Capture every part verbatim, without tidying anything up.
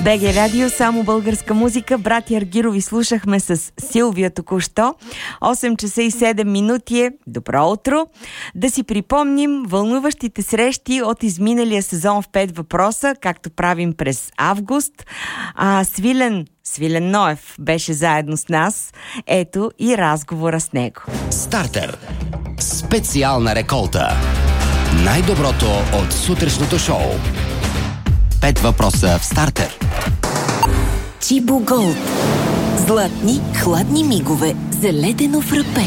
БГ Радио, само българска музика. Брати Аргирови слушахме с Силвия току-що. осем часа и седем минути е. Добро утро. Да си припомним вълнуващите срещи от изминалия сезон в пет въпроса, както правим през август. А, Свилен, Свилен Ноев беше заедно с нас. Ето и разговора с него. Стартер. Специална реколта. Най-доброто от сутрешното шоу. Пет въпроса в Стартер. Чибо Голд. Златни, хладни мигове за ледено фрапе.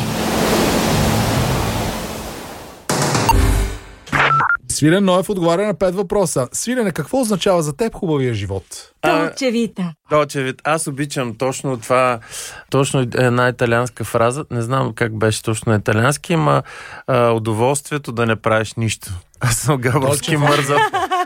Свилен Ноев отговаря на пет въпроса. Свилене, какво означава за теб хубавия живот? Долче Вита. Долче Вита. Аз обичам точно това, точно една италианска фраза. Не знам как беше точно италиански, има а, удоволствието да не правиш нищо. Аз съм габровски мърза.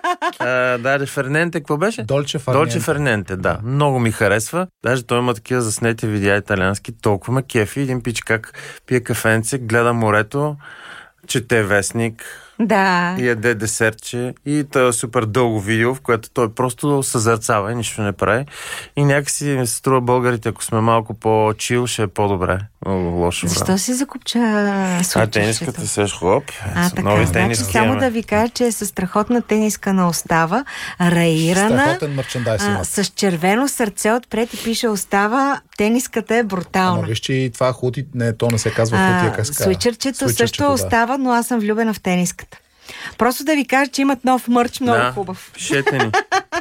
Да, Ферненте, какво беше? Долче Ферненте. Долче Ферненте, да. Много ми харесва. Даже той има такива заснети видеа италиански. Толкова ме кефи. Един пич как пие кафенце, гледа морето, чете вестник. Да. И яде десертче. И това е супер дълго видео, в което той просто съзерцава и нищо не прави. И някакси ми се струва българите, ако сме малко по-чил, ще е по-добре. Много лошо време. Защо си закупча случващето? А тениската се хлоп. А, така, нови значи само да ви кажа, че е със страхотна тениска на Остава, раирана, страхотен мерчендайз има. С червено сърце отпред и пише Остава, тениската е брутална. Ама виж, че и това хути, не, то не се казва хутия каска. Свичърчето също да. Остава, но аз съм влюбена в тениската. Просто да ви кажа, че имат нов мърч, много да, хубав. Шетени.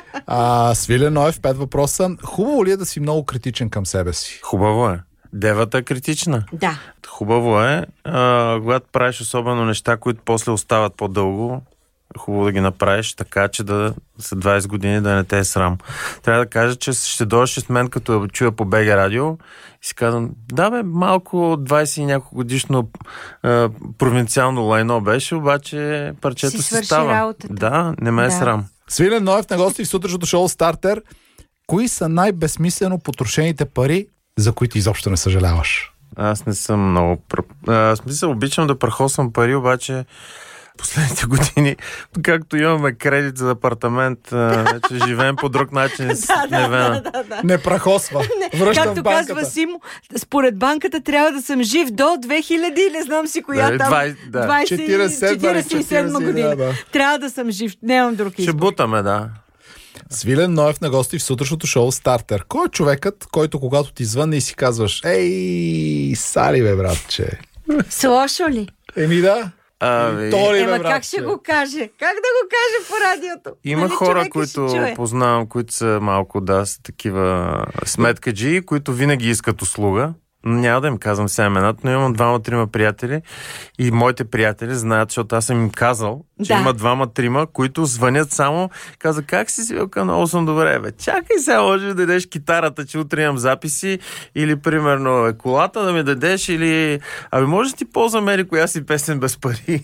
А, Свилен Ноев, пет въпроса. Хубаво ли е да си много критичен към себе си? Хубаво е. Девата е критична. Да. Хубаво е. А, когато правиш особено неща, които после остават по-дълго, хубаво да ги направиш така, че да след двайсет години да не те е срам. Трябва да кажа, че ще дойдеш с мен, като я чуя по БГ Радио и си казвам, да бе, малко двайсет и няколко годишно е, провинциално лайно беше, обаче парчето си става. Работата. Да, не ме е да. срам. Свилен Ноев на гости в сутрешното шоу Стартер. Кои са най-безсмислено потрошените пари, за които изобщо не съжаляваш? Аз не съм много... Аз мисля, обичам да прахосвам пари, обаче последните години, както имаме кредит за апартамент, вече живеем по друг начин с Невена. Да, да, да. Не прахосва. Връщам както банката. казва Симо, според банката трябва да съм жив до две хиляди, не знам си коя да, там. двайсет, да. четирийсет и седма година. Да, да. Трябва да съм жив, нямам друг избор. Ще бутаме, да. Свилен Ноев на гости в сутрешното шоу Стартер. Кой е човекът, който когато ти звънне и си казваш, ей, сали бе, братче? Слошо ли? Еми да. Ами... Толи, Ема бе, как ще го каже? Как да го каже по радиото? Има нали, хора, които познавам, които са малко, да, са такива сметкаджи, които винаги искат услуга. Няма да им казвам сега имената, но имам двама-трима приятели и моите приятели знаят, защото аз съм им казал, че да. Има двама-трима, които звънят само, каза, как си Свилка, много съм добре, бе. Чакай сега, може да дадеш китарата, че утре имам записи, или примерно колата да ми дадеш, или абе може да ти ползвам ери коя си песен без пари.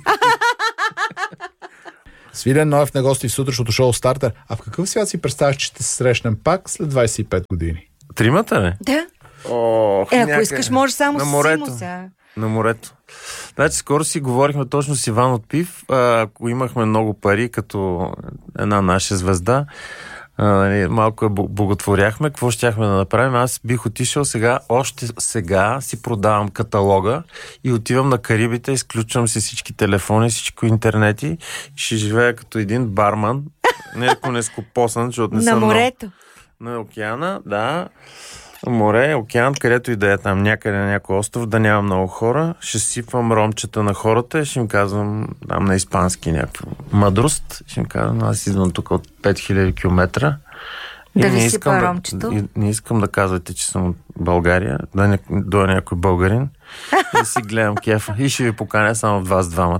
Свилен Ноев на гости в сутрешното шоу Стартер. А в какъв свят си представяш, че ще се срещнем пак след двайсет и пет години? Тримата, не? Да. Ох, е, ако някъде. искаш, може само на с морето. Симо сега. На морето. Значи, скоро си говорихме точно с Иван от Пив. Ако имахме много пари, като една наша звезда, а, нали, малко я боготворяхме. Какво щяхме да направим? Аз бих отишъл сега, още сега си продавам каталога и отивам на Карибите, изключвам си всички телефони, всичко интернети и ще живея като един барман. Не ако не скопосан, защото не на съм... морето. На, на океана, да. Море, океан, където и да е там, някъде на някой остров, да няма много хора. Ще сипвам ромчета на хората и ще им казвам, там на испански някаква мъдрост. Ще им казвам, аз идвам тук от пет хиляди километра. Да и ви не сипа искам ромчето? Да, и не искам да казвате, че съм от България, да не дойде някой българин и си гледам кефа. И ще ви поканя само в вас двамата.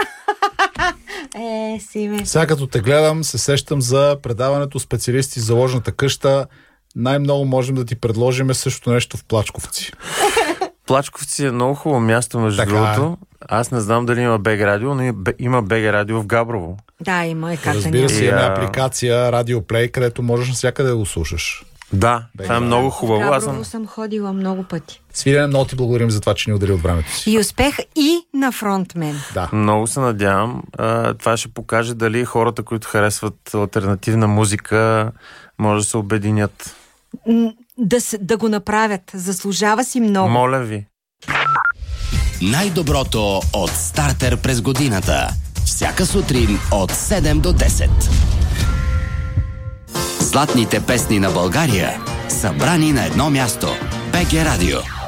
Е, Симе. Сега като те гледам, се сещам за предаването специалисти за ложната къща. Най-много можем да ти предложим също нещо в Плачковци. Плачковци е много хубаво място, между другото. Аз не знам дали има БГ Радио, но има БГ Радио в Габрово. Да, има и как да няма. Разбира се, И, има а... апликация Радио Плей, където можеш навсякъде да го слушаш. Да, това е много хубаво. Аз Габрово съм... съм ходила много пъти. Свирене, много ти благодарим за това, че ни удели от времето си. И успех и на фронтмен. Да. Много се надявам. А, това ще покаже дали хората, които харесват алтернативна музика, може да се обединят. М, Да, с- да го направят. Заслужава си много. Моля ви. Най-доброто от Стартер през годината. Всяка сутрин от седем до десет. Златните песни на България, събрани на едно място. БГ Радио.